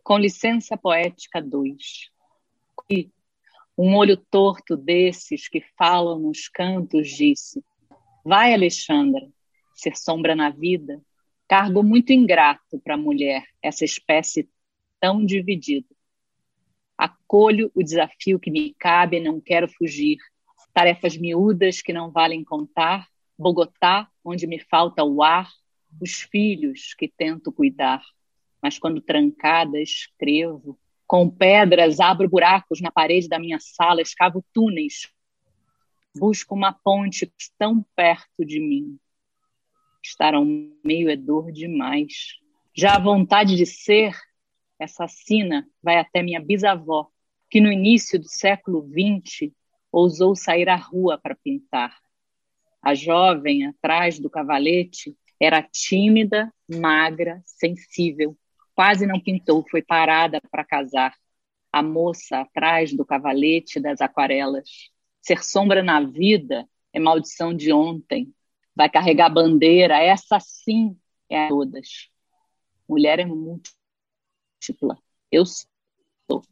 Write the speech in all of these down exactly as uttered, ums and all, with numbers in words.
Com licença poética dois. E um olho torto desses que falam nos cantos disse: vai, Alexandra, ser sombra na vida, cargo muito ingrato para a mulher, essa espécie tão dividida. Acolho o desafio que me cabe e não quero fugir. Tarefas miúdas que não valem contar, Bogotá, onde me falta o ar, os filhos que tento cuidar. Mas quando trancada escrevo, com pedras abro buracos na parede da minha sala, escavo túneis, busco uma ponte tão perto de mim. Estar ao meio é dor demais. Já a vontade de ser, essa sina vai até minha bisavó, que no início do século vinte ousou sair à rua para pintar. A jovem, atrás do cavalete, era tímida, magra, sensível. Quase não pintou, foi parada para casar. A moça, atrás do cavalete das aquarelas. Ser sombra na vida é maldição de ontem. Vai carregar bandeira, essa sim é a todas. Mulher é múltipla. Eu sou.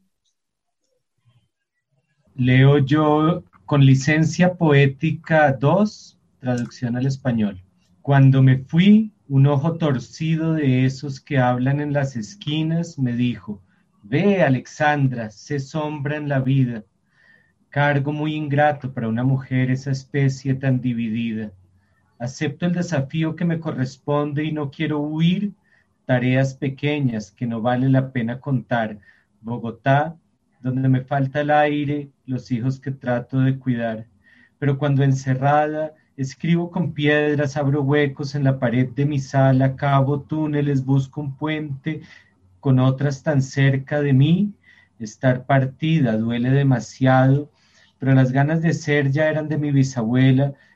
Leo yo con licencia poética dos, traducción al español. Cuando me fui, un ojo torcido de esos que hablan en las esquinas me dijo: ve, Alexandra, sé sombra en la vida. Cargo muy ingrato para una mujer esa especie tan dividida. Acepto el desafío que me corresponde y no quiero huir tareas pequeñas que no vale la pena contar. Bogotá, donde me falta el aire, los hijos que trato de cuidar. Pero cuando encerrada, escribo con piedras, abro huecos en la pared de mi sala, cavo túneles, busco un puente con otras tan cerca de mí. Estar partida duele demasiado, pero las ganas de ser ya eran de mi bisabuela,